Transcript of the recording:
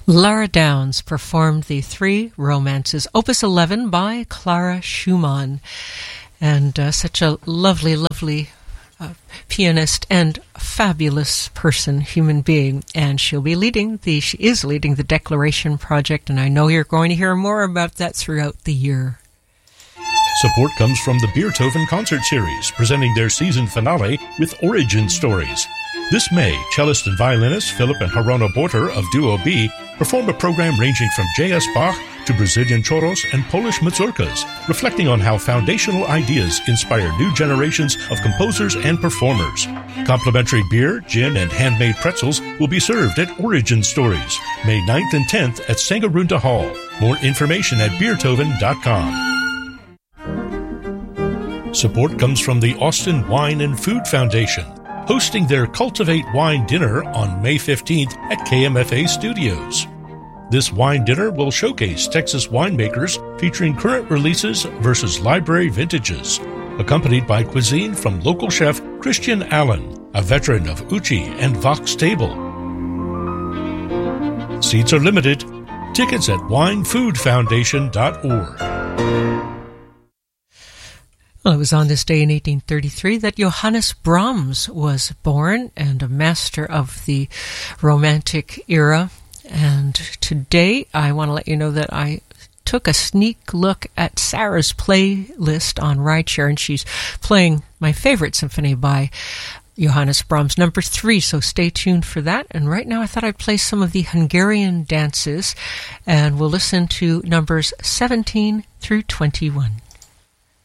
Lara Downs performed the three romances, Opus 11 by Clara Schumann. And such a lovely, lovely pianist and fabulous person, human being. And she is leading the Declaration Project, and I know you're going to hear more about that throughout the year. Support comes from the Beethoven Concert Series, presenting their season finale with Origin Stories. This May, cellist and violinist Philip and Harona Borter of Duo B perform a program ranging from J.S. Bach to Brazilian choros and Polish mazurkas, reflecting on how foundational ideas inspire new generations of composers and performers. Complimentary beer, gin, and handmade pretzels will be served at Origin Stories, May 9th and 10th at Sangarunda Hall. More information at beertoven.com. Support comes from the Austin Wine and Food Foundation, hosting their Cultivate Wine Dinner on May 15th at KMFA Studios. This wine dinner will showcase Texas winemakers featuring current releases versus library vintages, accompanied by cuisine from local chef Christian Allen, a veteran of Uchi and Vox Table. Seats are limited. Tickets at winefoodfoundation.org. Well, it was on this day in 1833 that Johannes Brahms was born, and a master of the Romantic era. And today I want to let you know that I took a sneak look at Sarah's playlist on Rideshare, and she's playing my favorite symphony by Johannes Brahms, number 3, so stay tuned for that. And right now I thought I'd play some of the Hungarian dances, and we'll listen to numbers 17 through 21.